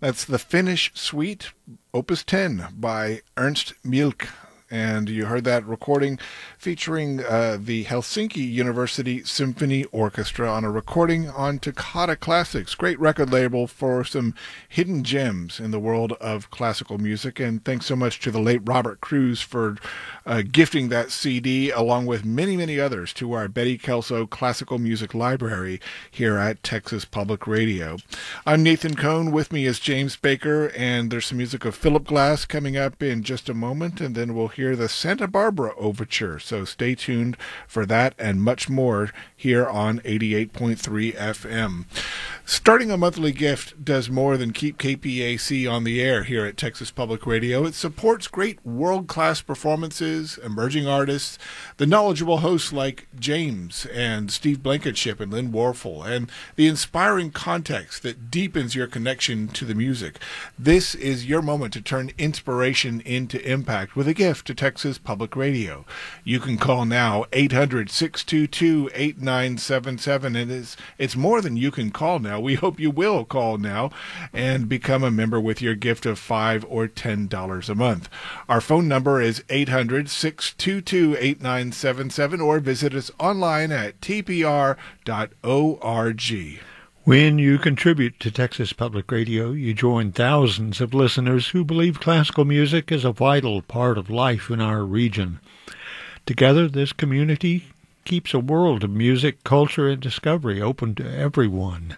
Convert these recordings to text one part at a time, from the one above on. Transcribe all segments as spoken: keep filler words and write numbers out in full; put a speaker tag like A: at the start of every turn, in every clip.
A: That's the Finnish Suite, Opus ten by Ernst Mielck. And you heard that recording featuring uh, the Helsinki University Symphony Orchestra on a recording on Toccata Classics. Great record label for some hidden gems in the world of classical music. And thanks so much to the late Robert Cruz for uh, gifting that C D, along with many, many others, to our Betty Kelso Classical Music Library here at Texas Public Radio. I'm Nathan Cohn. With me is James Baker, and there's some music of Philip Glass coming up in just a moment, and then we'll hear the Santa Barbara Overture. So stay tuned for that and much more here on eighty-eight point three F M. Starting a monthly gift does more than keep K P A C on the air here at Texas Public Radio. It supports great world-class performances, emerging artists, the knowledgeable hosts like James and Steve Blankenship and Lynn Warfel, and the inspiring context that deepens your connection to the music. This is your moment to turn inspiration into impact with a gift to Texas Public Radio. You can call now, eight hundred, six two two, eight nine seven seven, and it's, it's more than you can call now. We hope you will call now and become a member with your gift of five dollars or ten dollars a month. Our phone number is eight hundred, six two two, eight nine seven seven, or visit us online at t p r dot org.
B: When you contribute to Texas Public Radio, you join thousands of listeners who believe classical music is a vital part of life in our region. Together, this community keeps a world of music, culture, and discovery open to everyone.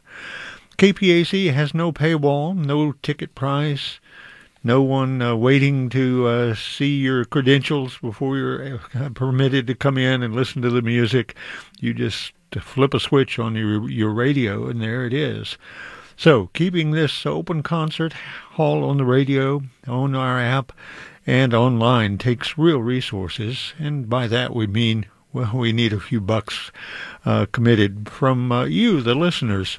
B: K P A C has no paywall, no ticket price, no one uh, waiting to uh, see your credentials before you're uh, permitted to come in and listen to the music. You just flip a switch on your, your radio, and there it is. So, keeping this open concert hall on the radio, on our app, and online takes real resources, and by that we mean, well, we need a few bucks uh, committed from uh, you, the listeners.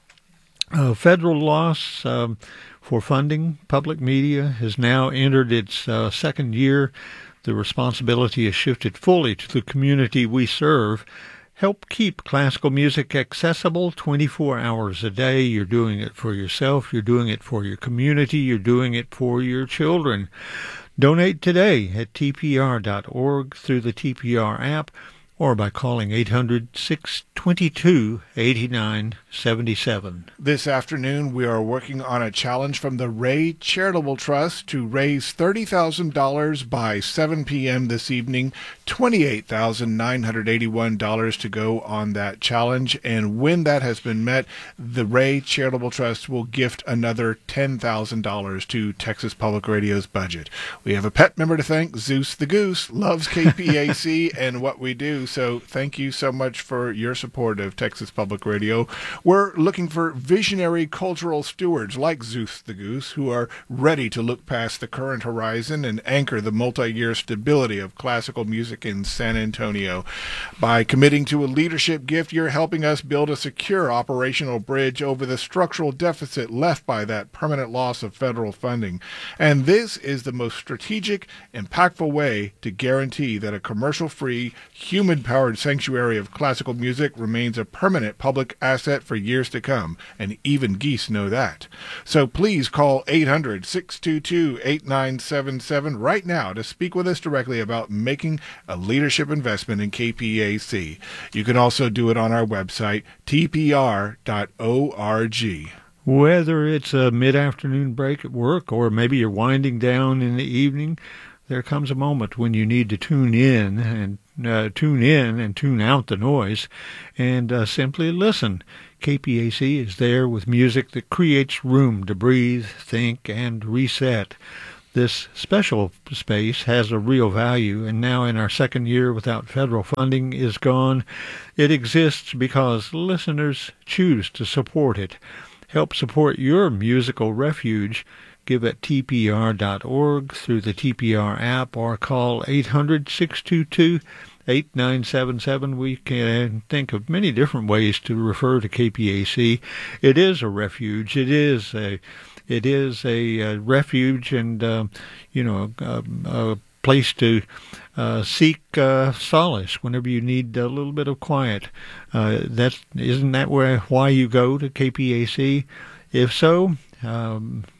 B: Uh, federal loss um, for funding public media has now entered its uh, second year. The responsibility has shifted fully to the community we serve. Help keep classical music accessible twenty-four hours a day. You're doing it for yourself. You're doing it for your community. You're doing it for your children. Donate today at t p r dot org through the T P R app or by calling eight hundred, six two two, eight nine seven seven.
A: This afternoon, we are working on a challenge from the Ray Charitable Trust to raise thirty thousand dollars by seven p.m. this evening, twenty-eight thousand nine hundred eighty-one dollars to go on that challenge. And when that has been met, the Ray Charitable Trust will gift another ten thousand dollars to Texas Public Radio's budget. We have a pet member to thank. Zeus the Goose loves K P A C and what we do. So thank you so much for your support of Texas Public Radio. We're looking for visionary cultural stewards like Zeus the Goose who are ready to look past the current horizon and anchor the multi-year stability of classical music in San Antonio. By committing to a leadership gift, you're helping us build a secure operational bridge over the structural deficit left by that permanent loss of federal funding. And this is the most strategic, impactful way to guarantee that a commercial-free, human-powered sanctuary of classical music remains a permanent public asset for years to come, and even geese know that. So please call eight hundred, six two two, eight nine seven seven right now to speak with us directly about making a leadership investment in K P A C. You can also do it on our website, t p r dot org.
B: Whether it's a mid-afternoon break at work or maybe you're winding down in the evening, there comes a moment when you need to tune in and uh, tune in and tune out the noise and uh, simply listen. K P A C is there with music that creates room to breathe, think, and reset. This special space has a real value, and now in our second year without federal funding is gone. It exists because listeners choose to support it. Help support your musical refuge. Give at t p r dot org through the T P R app or call eight hundred, six two two, eight nine seven seven. We can think of many different ways to refer to K P A C. It is a refuge. It is a it is a, a refuge and uh, you know a, a place to uh, seek uh, solace whenever you need a little bit of quiet. Uh, that's isn't that where why you go to K P A C? If so, um,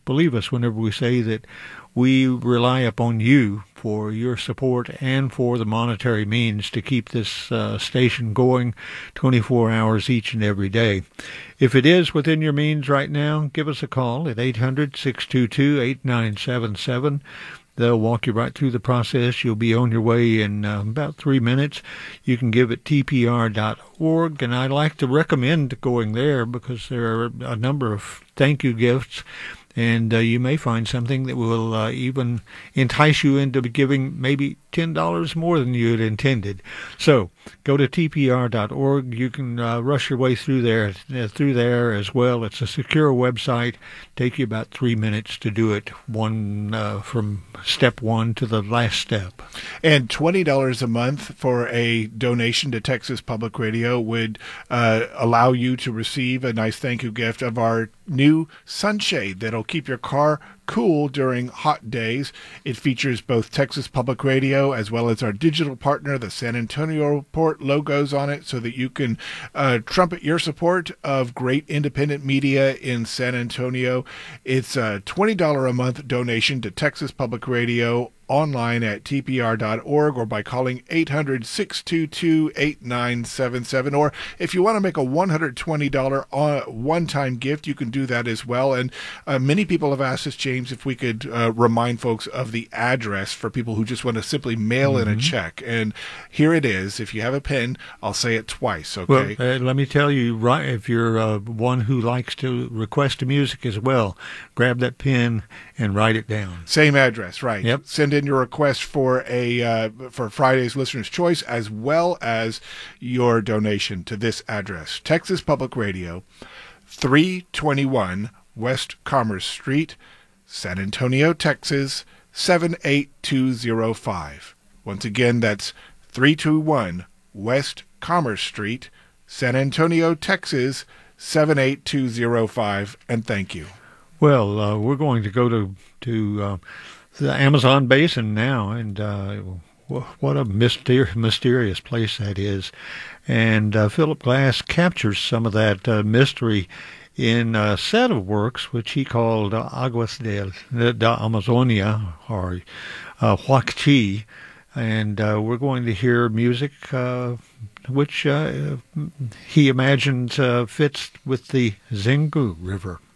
B: believe us whenever we say that we rely upon you for your support and for the monetary means to keep this uh, station going twenty-four hours each and every day. If it is within your means right now, give us a call at eight hundred, six two two, eight nine seven seven. They'll walk you right through the process. You'll be on your way in uh, about three minutes. You can give at T P R dot org, and I'd like to recommend going there because there are a number of thank you gifts, and uh, you may find something that will uh, even entice you into giving maybe ten dollars more than you had intended. So go to T P R dot org. You can uh, rush your way through there, uh, through there as well. It's a secure website. Take you about three minutes to do it, one uh, from step one to the last step.
A: And twenty dollars a month for a donation to Texas Public Radio would uh, allow you to receive a nice thank you gift of our new sunshade that'll keep your car cool during hot days. It features both Texas Public Radio as well as our digital partner, the San Antonio Report, logos on it so that you can uh, trumpet your support of great independent media in San Antonio. It's a twenty dollars a month donation to Texas Public Radio online at T P R dot org or by calling eight hundred, six two two, eight nine seven seven. Or if you want to make a one hundred twenty dollars one-time gift, you can do that as well. And uh, many people have asked us, James, if we could uh, remind folks of the address for people who just want to simply mail mm-hmm. in a check. And here it is. If you have a pen, I'll say it twice, okay?
B: Well, uh, let me tell you, right, if you're uh, one who likes to request music as well, grab that pen and write it down.
A: Same address, right.
B: Yep.
A: Send in your request for a uh, for Friday's Listener's Choice as well as your donation to this address. Texas Public Radio, three twenty-one West Commerce Street, San Antonio, Texas, seven eight two zero five. Once again, that's three twenty-one West Commerce Street, San Antonio, Texas, seven eight two zero five, and thank you.
B: Well, uh, we're going to go to to uh, the Amazon basin now, and uh, what a myster- mysterious place that is. And uh, Philip Glass captures some of that uh, mystery in a set of works which he called uh, Aguas de, de Amazonia, or uh, Huacchi. And uh, we're going to hear music uh, which uh, he imagines uh, fits with the Xingu River.